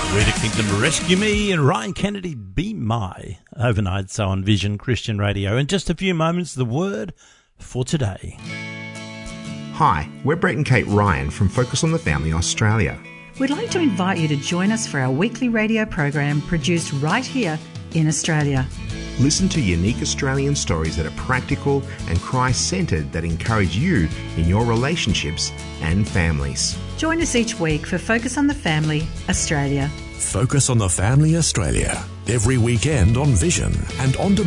Rita Kingdom, Rescue Me, and Ryan Kennedy, Be My overnight. So on Vision Christian Radio. In just a few moments, the word for today. Hi, we're Brett and Kate Ryan from Focus on the Family Australia. We'd like to invite you to join us for our weekly radio program produced right here in Australia. Listen to unique Australian stories that are practical and Christ-centred that encourage you in your relationships and families. Join us each week for Focus on the Family Australia. Focus on the Family Australia, every weekend on Vision and on demand.